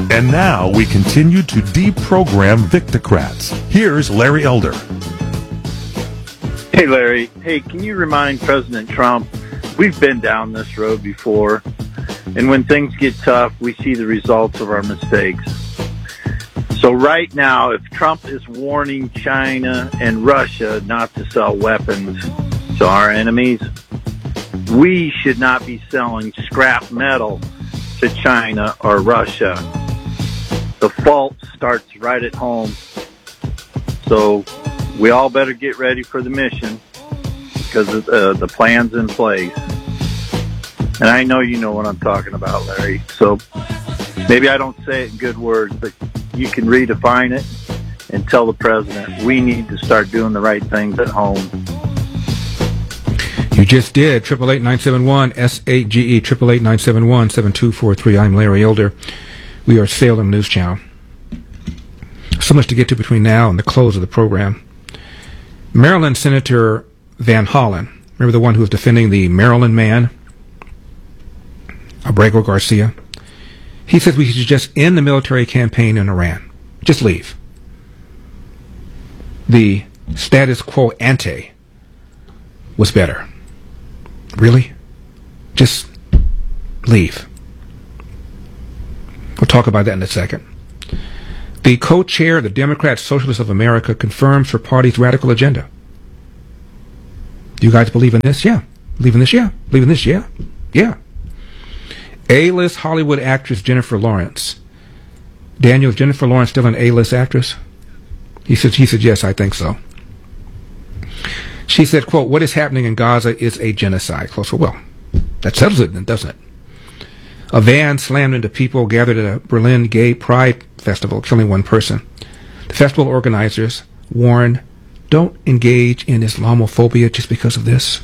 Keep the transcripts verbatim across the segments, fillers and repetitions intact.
And now we continue to deprogram Victocrats. Here's Larry Elder. Hey, Larry. Hey, can you remind President Trump, we've been down this road before, and when things get tough, we see the results of our mistakes. So right now, if Trump is warning China and Russia not to sell weapons to our enemies, we should not be selling scrap metal to China or Russia. The fault starts right at home. So we all better get ready for the mission because uh, the plan's in place. And I know you know what I'm talking about, Larry. So maybe I don't say it in good words, but you can redefine it and tell the president we need to start doing the right things at home. You just did. eight eight eight, nine seven one, S eight G E, eight eight eight, nine seven one, seven two four three. I'm Larry Elder. We are Salem News Channel. So much to get to between now and the close of the program. Maryland Senator Van Hollen, remember the one who was defending the Maryland man, Abrego Garcia? He says we should just end the military campaign in Iran. Just leave. The status quo ante was better. Really? Just leave. We'll talk about that in a second. The co-chair of the Democrat Socialists of America confirms her party's radical agenda. Do you guys believe in this? Yeah. Believe in this? Yeah. Believe in this? Yeah. Yeah. A-list Hollywood actress Jennifer Lawrence. Daniel, is Jennifer Lawrence still an A-list actress? He said, he said, yes, I think so. She said, quote, what is happening in Gaza is a genocide. Close. Well, that settles it then, doesn't it? A van slammed into people gathered at a Berlin gay pride festival, killing one person. The festival organizers warn, don't engage in Islamophobia just because of this.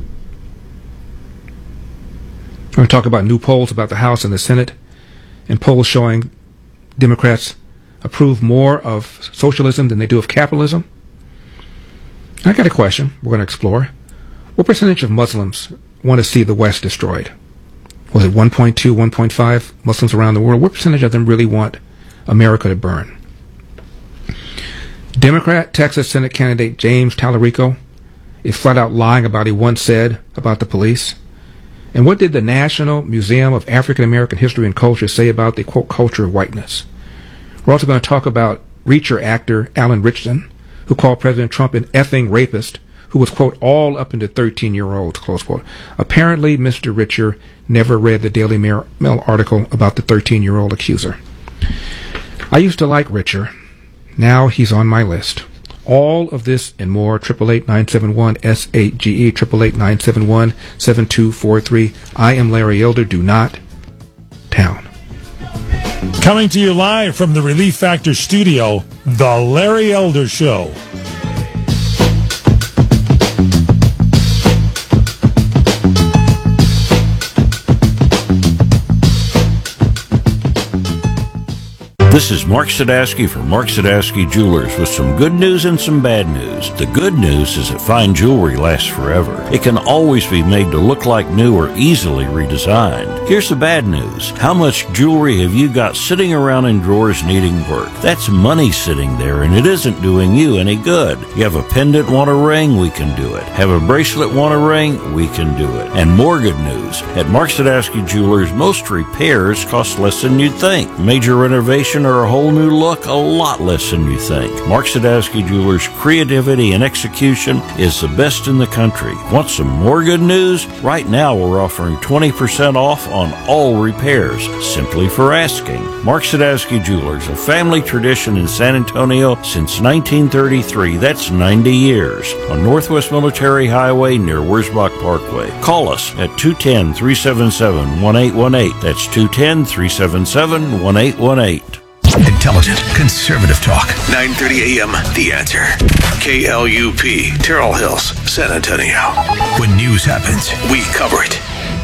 We're going to talk about new polls about the House and the Senate, and polls showing Democrats approve more of socialism than they do of capitalism. I got a question we're going to explore. What percentage of Muslims want to see the West destroyed? Was it one point two, one point five Muslims around the world? What percentage of them really want America to burn? Democrat Texas Senate candidate James Tallarico is flat out lying about what he once said about the police. And what did the National Museum of African American History and Culture say about the, quote, culture of whiteness? We're also going to talk about Reacher actor Alan Richardson, who called President Trump an effing rapist, who was, quote, all up into thirteen-year-olds, close quote. Apparently, Mister Richer never read the Daily Mail article about the thirteen-year-old accuser. I used to like Richer. Now he's on my list. All of this and more, eight eight eight, nine seven one, S eight G E, eight eight eight, nine seven one, seven two four three. I am Larry Elder. Do not town. Coming to you live from the Relief Factor studio, The Larry Elder Show. This is Mark Sadowski from Mark Sadowski Jewelers with some good news and some bad news. The good news is that fine jewelry lasts forever. It can always be made to look like new or easily redesigned. Here's the bad news. How much jewelry have you got sitting around in drawers needing work? That's money sitting there, and it isn't doing you any good. You have a pendant, want a ring? We can do it. Have a bracelet, want a ring? We can do it. And more good news. At Mark Sadowski Jewelers, most repairs cost less than you'd think. Major renovation or a whole new look, a lot less than you think. Mark Sadowski Jewelers' creativity and execution is the best in the country. Want some more good news? Right now we're offering twenty percent off on all repairs, simply for asking. Mark Sadowski Jewelers, a family tradition in San Antonio since nineteen thirty-three. That's ninety years. On Northwest Military Highway near Wurzbach Parkway. Call us at two one zero, three seven seven, one eight one eight. That's two one zero, three seven seven, one eight one eight. Intelligent, conservative talk. nine thirty a.m. The Answer. K L U P, Terrell Hills, San Antonio. When news happens, we cover it.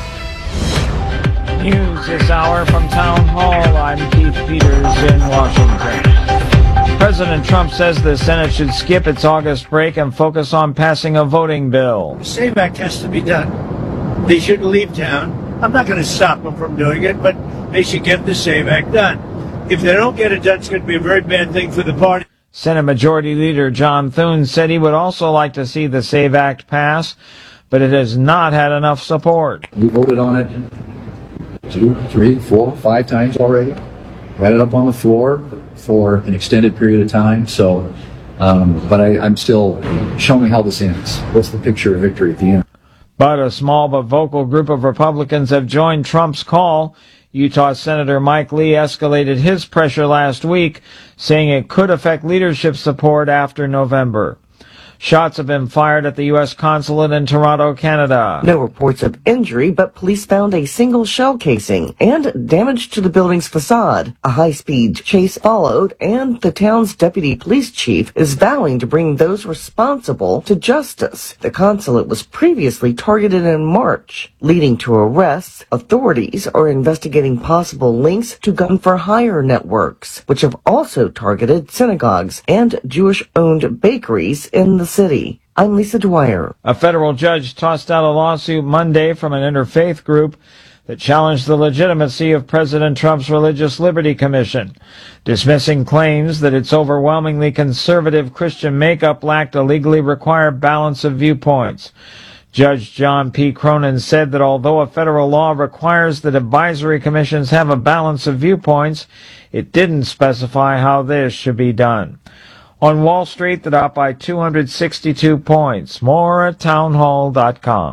News this hour from Town Hall. I'm Keith Peters in Washington. President Trump says the Senate should skip its August break and focus on passing a voting bill. The SAVE Act has to be done. They shouldn't leave town. I'm not going to stop them from doing it, but they should get the SAVE Act done. If they don't get it done, it's going to be a very bad thing for the party. Senate Majority Leader John Thune said he would also like to see the SAVE Act pass, but it has not had enough support. We voted on it two, three, four, five times already. Had it up on the floor for an extended period of time. So, um, but I, I'm still showing how this ends. What's the picture of victory at the end? But a small but vocal group of Republicans have joined Trump's call. Utah Senator Mike Lee escalated his pressure last week, saying it could affect leadership support after November. Shots have been fired at the U S consulate in Toronto, Canada. No reports of injury, but police found a single shell casing and damage to the building's facade. A high-speed chase followed, and the town's deputy police chief is vowing to bring those responsible to justice. The consulate was previously targeted in March, leading to arrests. Authorities are investigating possible links to gun-for-hire networks, which have also targeted synagogues and Jewish-owned bakeries in the city. I'm Lisa Dwyer. A federal judge tossed out a lawsuit Monday from an interfaith group that challenged the legitimacy of President Trump's Religious Liberty Commission, dismissing claims that its overwhelmingly conservative Christian makeup lacked a legally required balance of viewpoints. Judge John P. Cronin said that although a federal law requires that advisory commissions have a balance of viewpoints, it didn't specify how this should be done. On Wall Street, the Dow by two hundred sixty-two points. More at townhall dot com.